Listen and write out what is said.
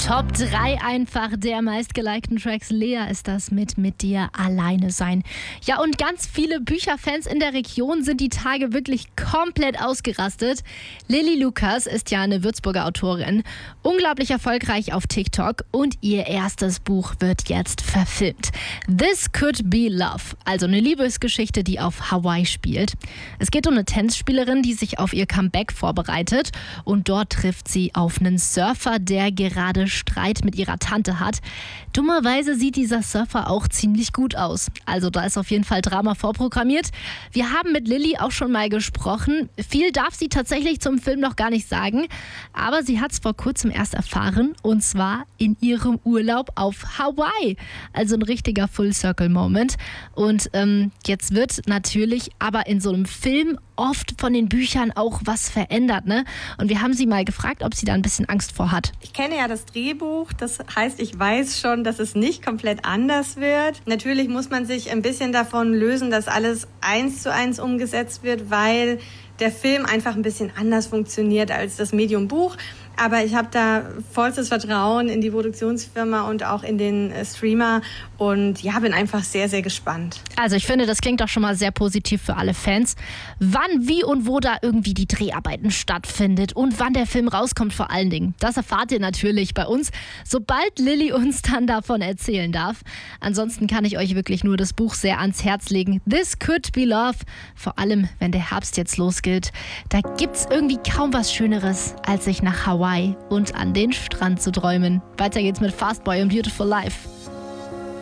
Top 3 einfach der meistgelikten Tracks. Lea ist das mit dir alleine sein. Ja, und ganz viele Bücherfans in der Region sind die Tage wirklich komplett ausgerastet. Lilly Lucas ist ja eine Würzburger Autorin, unglaublich erfolgreich auf TikTok und ihr erstes Buch wird jetzt verfilmt. This Could Be Love, also eine Liebesgeschichte, die auf Hawaii spielt. Es geht um eine Tennisspielerin, die sich auf ihr Comeback vorbereitet und dort trifft sie auf einen Surfer, der gerade Streit mit ihrer Tante hat. Dummerweise sieht dieser Surfer auch ziemlich gut aus. Also da ist auf jeden Fall Drama vorprogrammiert. Wir haben mit Lilly auch schon mal gesprochen. Viel darf sie tatsächlich zum Film noch gar nicht sagen, aber sie hat es vor kurzem erst erfahren und zwar in ihrem Urlaub auf Hawaii. Also ein richtiger Full-Circle-Moment. Und jetzt wird natürlich aber in so einem Film oft von den Büchern auch was verändert, ne? Und wir haben sie mal gefragt, ob sie da ein bisschen Angst vor hat. Ich kenne ja das Drehbuch, das heißt, ich weiß schon, dass es nicht komplett anders wird. Natürlich muss man sich ein bisschen davon lösen, dass alles 1:1 umgesetzt wird, weil der Film einfach ein bisschen anders funktioniert als das Medium Buch. Aber ich habe da vollstes Vertrauen in die Produktionsfirma und auch in den Streamer und ja, bin einfach sehr, sehr gespannt. Also ich finde, das klingt doch schon mal sehr positiv für alle Fans. Wann, wie und wo da irgendwie die Dreharbeiten stattfindet und wann der Film rauskommt vor allen Dingen, das erfahrt ihr natürlich bei uns, sobald Lilly uns dann davon erzählen darf. Ansonsten kann ich euch wirklich nur das Buch sehr ans Herz legen. This Could Be Love, vor allem wenn der Herbst jetzt losgeht. Da gibt's irgendwie kaum was Schöneres, als sich nach Hawaii und an den Strand zu träumen. Weiter geht's mit Fastboy und Beautiful Life.